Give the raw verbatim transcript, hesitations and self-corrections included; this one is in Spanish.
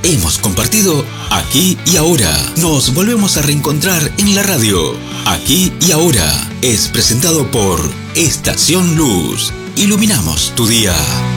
hemos compartido aquí y ahora. Nos volvemos a reencontrar en la radio. Aquí y ahora es presentado por Estación Luz. Iluminamos tu día.